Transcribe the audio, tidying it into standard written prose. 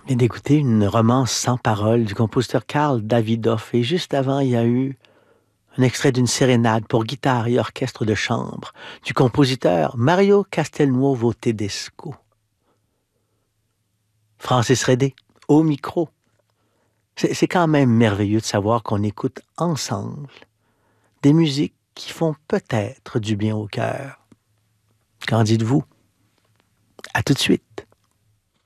On vient d'écouter une romance sans parole du compositeur Karl Davidoff. Et juste avant, il y a eu un extrait d'une sérénade pour guitare et orchestre de chambre du compositeur Mario Castelnuovo Tedesco. Francis Redé, au micro. C'est quand même merveilleux de savoir qu'on écoute ensemble des musiques qui font peut-être du bien au cœur. Qu'en dites-vous? À tout de suite.